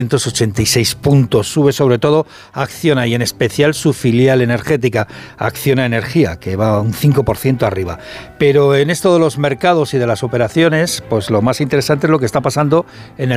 186 puntos. Sube sobre todo Acciona y en especial su filial energética, Acciona Energía, que va un 5% arriba. Pero en esto de los mercados y de las operaciones, pues lo más interesante es lo que está pasando en el